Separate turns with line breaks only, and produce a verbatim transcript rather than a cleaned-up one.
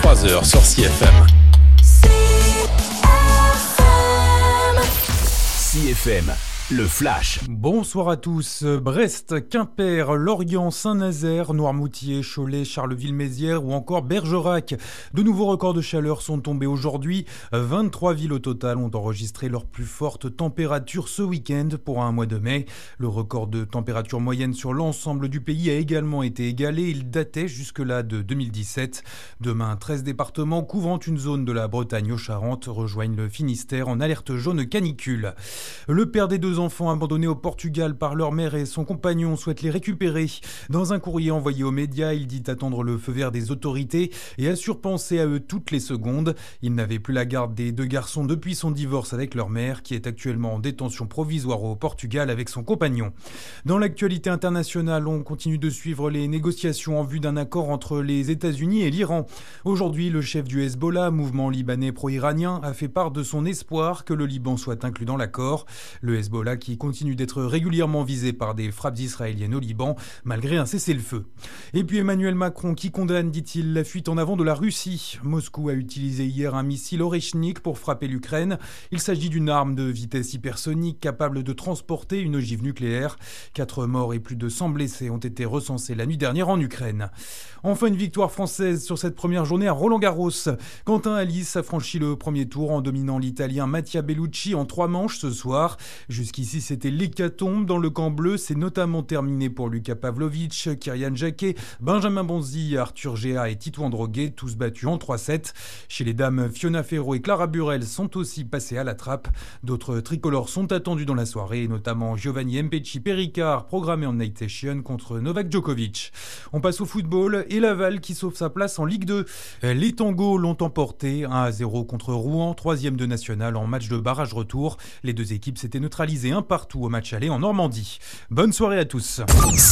trois heures sur C F M. C F M, le Flash.
Bonsoir à tous. Brest, Quimper, Lorient, Saint-Nazaire, Noirmoutier, Cholet, Charleville-Mézières ou encore Bergerac. De nouveaux records de chaleur sont tombés aujourd'hui. vingt-trois villes au total ont enregistré leur plus forte température ce week-end pour un mois de mai. Le record de température moyenne sur l'ensemble du pays a également été égalé. Il datait jusque-là de deux mille dix-sept. Demain, treize départements couvrant une zone de la Bretagne aux Charentes rejoignent le Finistère en alerte jaune canicule. Le père des deux enfants abandonnés au Portugal par leur mère et son compagnon souhaite les récupérer. Dans un courrier envoyé aux médias, il dit attendre le feu vert des autorités et assure penser à eux toutes les secondes. Il n'avait plus la garde des deux garçons depuis son divorce avec leur mère, qui est actuellement en détention provisoire au Portugal avec son compagnon. Dans l'actualité internationale, on continue de suivre les négociations en vue d'un accord entre les États-Unis et l'Iran. Aujourd'hui, le chef du Hezbollah, mouvement libanais pro-iranien, a fait part de son espoir que le Liban soit inclus dans l'accord. Le Hezbollah qui continue d'être régulièrement visé par des frappes israéliennes au Liban, malgré un cessez-le-feu. Et puis Emmanuel Macron qui condamne, dit-il, la fuite en avant de la Russie. Moscou a utilisé hier un missile Oreshnik pour frapper l'Ukraine. Il s'agit d'une arme de vitesse hypersonique capable de transporter une ogive nucléaire. Quatre morts et plus de cent blessés ont été recensés la nuit dernière en Ukraine. Enfin, une victoire française sur cette première journée à Roland-Garros. Quentin Halys a franchi le premier tour en dominant l'Italien Mattia Bellucci en trois manches ce soir. Jusqu'ici, c'était l'hécatombe dans le camp bleu. C'est notamment terminé pour Luka Pavlovic, Kyrian Jacquet, Benjamin Bonzi, Arthur Géa et Tito Androguet, tous battus en trois sept. Chez les dames, Fiona Ferro et Clara Burel sont aussi passées à la trappe. D'autres tricolores sont attendus dans la soirée, notamment Giovanni Mpecci Pericard, programmé en night session contre Novak Djokovic. On passe au football et Laval qui sauve sa place en Ligue deux. Les Tangos l'ont emporté un à zéro contre Rouen, troisième de national en match de barrage retour. Les deux équipes s'étaient neutralisées un partout au match aller en Normandie. Bonne soirée à tous.